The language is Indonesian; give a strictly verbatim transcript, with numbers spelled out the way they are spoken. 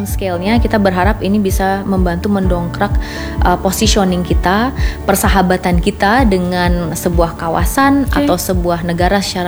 on scale-nya kita berharap ini bisa membantu mendongkrak uh, positioning kita, persahabatan kita dengan sebuah kawasan okay. atau sebuah negara secara